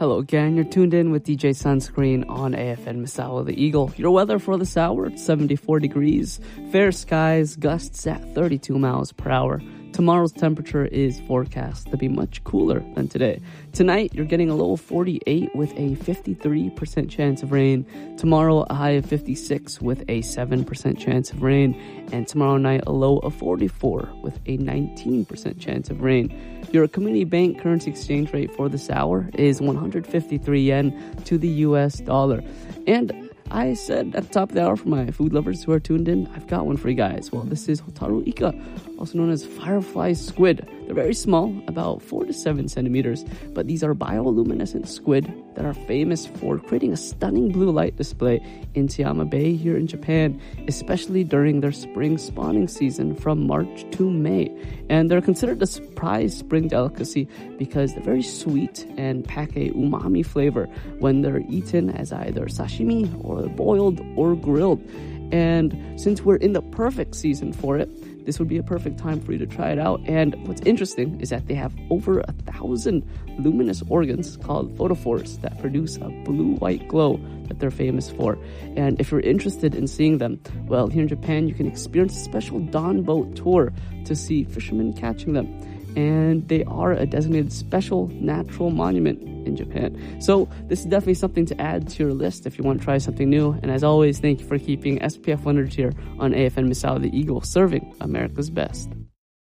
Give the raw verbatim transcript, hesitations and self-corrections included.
Hello again, you're tuned in with D J Sunscreen on A F N Misawa the Eagle. Your weather for this hour, it's seventy-four degrees, fair skies, gusts at thirty-two miles per hour. Tomorrow's temperature is forecast to be much cooler than today. Tonight, you're getting a low of forty-eight with a fifty-three percent chance of rain. Tomorrow, a high of fifty-six with a seven percent chance of rain. And tomorrow night, a low of forty-four with a nineteen percent chance of rain. Your community bank currency exchange rate for this hour is one hundred fifty-three yen to the U S dollar. And I said at the top of the hour for my food lovers who are tuned in, I've got one for you guys. Well, this is Hotaru Ika, also known as firefly squid. They're very small, about four to seven centimeters, but these are bioluminescent squid that are famous for creating a stunning blue light display in Tsuyama Bay here in Japan, especially during their spring spawning season from March to May. And they're considered a surprise spring delicacy because they're very sweet and pack a umami flavor when they're eaten as either sashimi or boiled or grilled. And since we're in the perfect season for it, this would be a perfect time for you to try it out. And what's interesting is that they have over a thousand luminous organs called photophores that produce a blue-white glow that they're famous for. And if you're interested in seeing them, well, here in Japan, you can experience a special dawn boat tour to see fishermen catching them. And they are a designated special natural monument in Japan. So this is definitely something to add to your list if you want to try something new. And as always, thank you for keeping S P F one hundred here on A F N Misawa the Eagle, serving America's best.